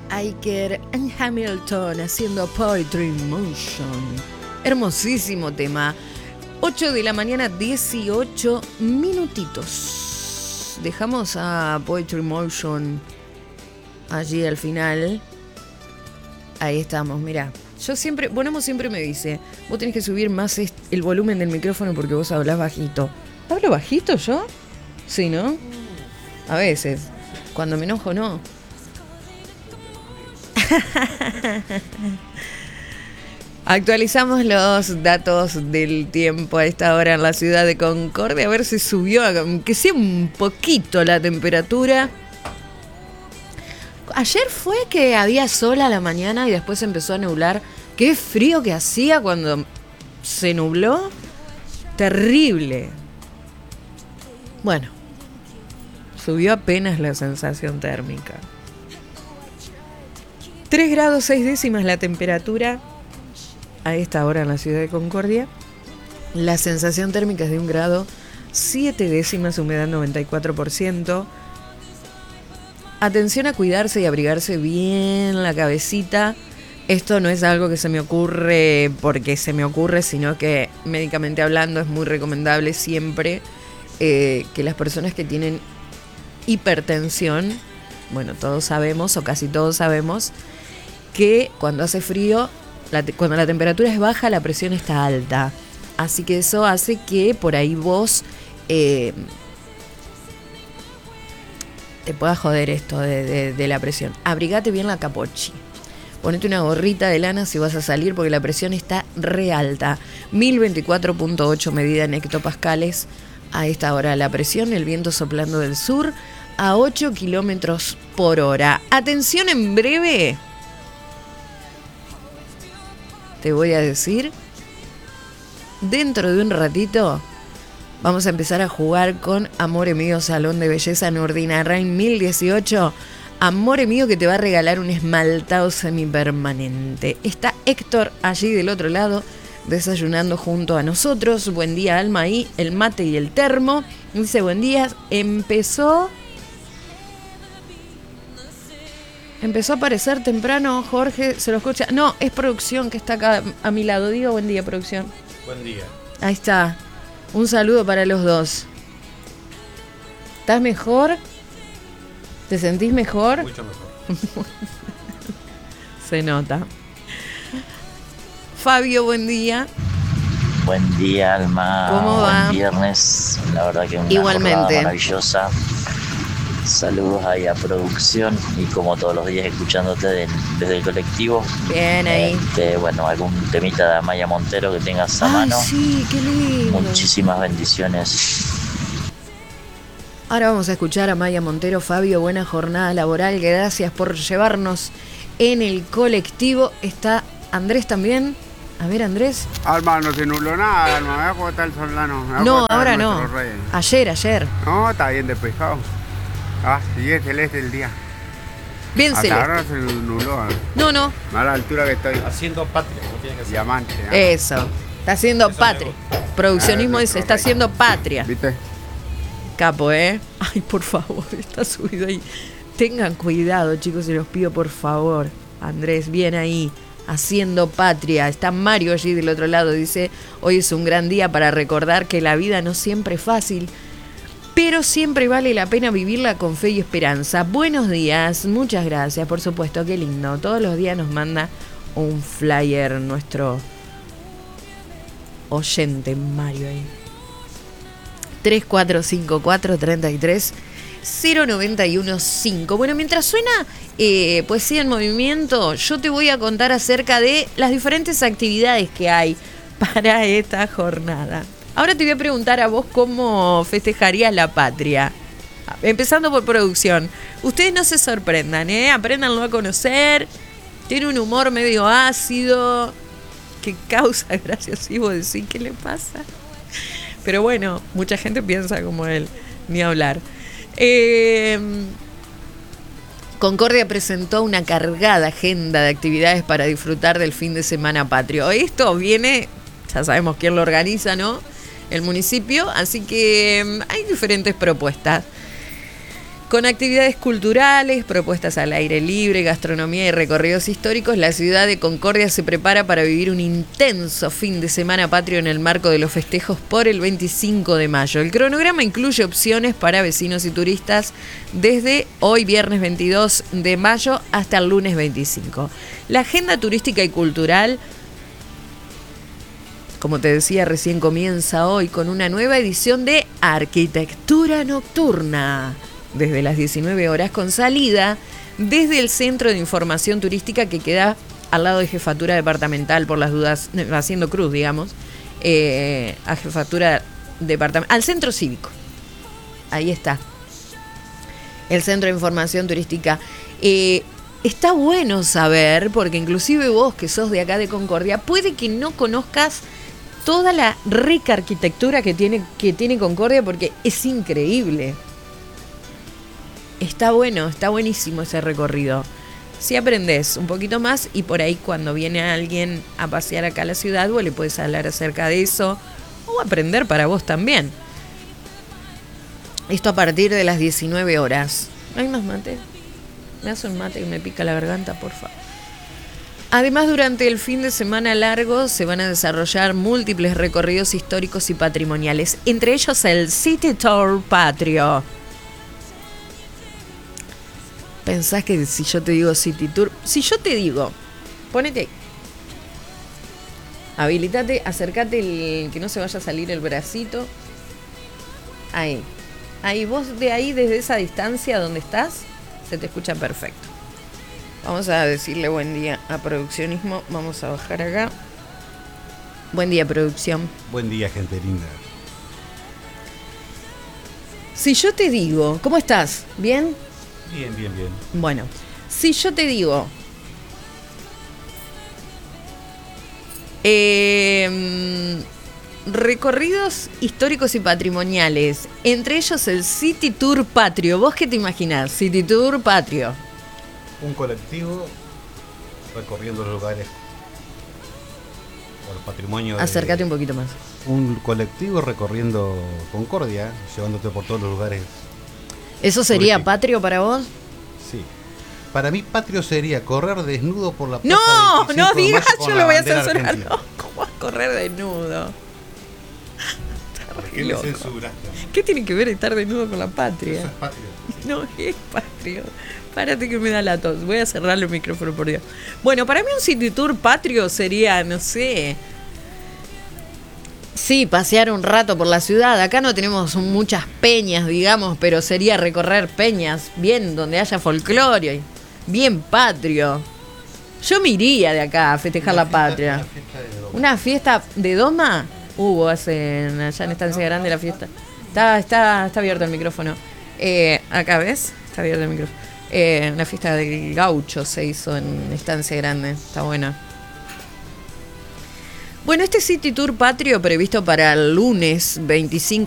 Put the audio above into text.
Iker Hamilton haciendo Poetry in Motion. Hermosísimo tema. 8 de la mañana, 18 minutitos. Dejamos a Poetry in Motion allí al final. Ahí estamos, mirá. Bonomo siempre me dice, vos tenés que subir más el volumen del micrófono porque vos hablás bajito. ¿Hablo bajito yo? Sí, ¿no? A veces. Cuando me enojo, no. Actualizamos los datos del tiempo a esta hora en la ciudad de Concordia. A ver si subió, aunque sea un poquito la temperatura. Ayer fue que había sol a la mañana y después empezó a nublar. Qué frío que hacía cuando se nubló. Terrible. Bueno, subió apenas la sensación térmica. 3 grados 6 décimas la temperatura a esta hora en la ciudad de Concordia. La sensación térmica es de 1 grado 7 décimas, humedad 94%. Atención a cuidarse y abrigarse bien la cabecita. Esto no es algo que se me ocurre porque se me ocurre, sino que médicamente hablando es muy recomendable siempre que las personas que tienen hipertensión, bueno, todos sabemos o casi todos sabemos que cuando hace frío, cuando la temperatura es baja, la presión está alta. Así que eso hace que por ahí vos te pueda joder esto de la presión. Abrigate bien la capochi. Ponete una gorrita de lana si vas a salir porque la presión está re alta. 1024.8 medida en hectopascales a esta hora la presión. El viento soplando del sur a 8 kilómetros por hora. Atención, en breve te voy a decir, dentro de un ratito vamos a empezar a jugar con Amore Mío Salón de Belleza en Urdinarrain 1018. Amore Mío, que te va a regalar un esmaltado semipermanente. Está Héctor allí del otro lado desayunando junto a nosotros. Buen día, Alma, ahí el mate y el termo. Dice buen día. Empezó a aparecer temprano, Jorge, se lo escucha. No, es producción que está acá a mi lado. Digo buen día, producción. Buen día. Ahí está. Un saludo para los dos. ¿Estás mejor? ¿Te sentís mejor? Mucho mejor. Se nota. Fabio, buen día. Buen día, Alma. ¿Cómo va? Buen viernes. La verdad que una Igualmente. jornada maravillosa. Saludos ahí a producción y como todos los días escuchándote desde el colectivo. Bien ahí. Bueno, algún temita de Amaya Montero que tengas a Ay, mano. sí, qué lindo. Muchísimas bendiciones. Ahora vamos a escuchar a Maya Montero. Fabio, buena jornada laboral. Gracias por llevarnos en el colectivo. Está Andrés también. A ver, Andrés. Alma, no se nubló nada, Alma. Vea cómo está el sol, No, ahora no. Ayer. No, está bien despejado. Sí, es celeste el día. Bien Hasta celeste. ahora no se nubló. No. A la altura que estoy. Haciendo patria, como tiene que ser. Diamante. Eso. Está haciendo Eso patria. Produccionismo dice, está haciendo patria. ¿Viste? Capo, ¿eh? Ay, por favor, está subido ahí. Tengan cuidado, chicos, se los pido, por favor. Andrés, bien ahí, haciendo patria. Está Mario allí del otro lado, dice, hoy es un gran día para recordar que la vida no siempre es fácil, pero siempre vale la pena vivirla con fe y esperanza. Buenos días, muchas gracias, por supuesto, qué lindo. Todos los días nos manda un flyer nuestro oyente Mario ahí. 3454-33-0915. Bueno, mientras suena Poesía en Movimiento, yo te voy a contar acerca de las diferentes actividades que hay para esta jornada. Ahora te voy a preguntar a vos cómo festejarías la patria. Empezando por producción. Ustedes no se sorprendan, apréndanlo a conocer. Tiene un humor medio ácido que causa gracia. Si vos decís, ¿qué le pasa? Pero bueno, mucha gente piensa como él, ni hablar. Concordia presentó una cargada agenda de actividades para disfrutar del fin de semana patrio. Esto viene, ya sabemos quién lo organiza, ¿no? El municipio, así que hay diferentes propuestas. Con actividades culturales, propuestas al aire libre, gastronomía y recorridos históricos, la ciudad de Concordia se prepara para vivir un intenso fin de semana patrio en el marco de los festejos por el 25 de mayo. El cronograma incluye opciones para vecinos y turistas desde hoy viernes 22 de mayo hasta el lunes 25. La agenda turística y cultural, como te decía, recién comienza hoy con una nueva edición de Arquitectura Nocturna, desde las 19 horas, con salida desde el Centro de Información Turística que queda al lado de Jefatura Departamental, por las dudas, haciendo cruz, digamos, a Jefatura Departamental, al Centro Cívico. Ahí está. El Centro de Información Turística. Está bueno saber, porque inclusive vos que sos de acá de Concordia, puede que no conozcas toda la rica arquitectura que tiene Concordia, porque es increíble. Está bueno, está buenísimo ese recorrido. Si aprendés un poquito más y por ahí cuando viene alguien a pasear acá a la ciudad, vos le podés hablar acerca de eso o aprender para vos también. Esto a partir de las 19 horas. ¿Hay más mate? ¿Me hace un mate que me pica la garganta, por favor? Además, durante el fin de semana largo se van a desarrollar múltiples recorridos históricos y patrimoniales, entre ellos el City Tour Patrio. Pensás que si yo te digo City Tour, si yo te digo, ponete ahí, habilitate, acércate, que no se vaya a salir el bracito, ahí, vos de ahí, desde esa distancia donde estás, se te escucha perfecto. Vamos a decirle buen día a Produccionismo, vamos a bajar acá. Buen día, producción. Buen día, gente linda. Si yo te digo, ¿cómo estás? ¿Bien? Bien. Bueno, si yo te digo recorridos históricos y patrimoniales, entre ellos el City Tour Patrio, ¿vos qué te imaginás? City Tour Patrio. Un colectivo recorriendo los lugares por patrimonio. Acércate un poquito más. Un colectivo recorriendo Concordia, llevándote por todos los lugares. ¿Eso sería turísticos. patrio para vos? Sí. Para mí patrio sería correr desnudo por la plaza. No, 25 no de digas, mayo con yo la lo voy a bandera censurar. argentina. No, ¿cómo vas a correr desnudo? ¿Por qué me censuraste? ¿Qué tiene que ver estar desnudo con la patria? Eso es patrio. No es patrio. Párate que me da la tos. Voy a cerrar el micrófono, por Dios. Bueno, para mí un City Tour patrio sería, no sé. Sí, pasear un rato por la ciudad. Acá no tenemos muchas peñas, digamos, pero sería recorrer peñas bien donde haya folclore, bien patrio. Yo me iría de acá a festejar la patria. ¿Una fiesta de Doma? Hubo allá en Estancia Grande la fiesta. Está abierto el micrófono. Acá, ¿ves? Está abierto el micrófono. Una fiesta del gaucho se hizo en Estancia Grande. Está buena. Bueno, este City Tour Patrio previsto para el lunes 25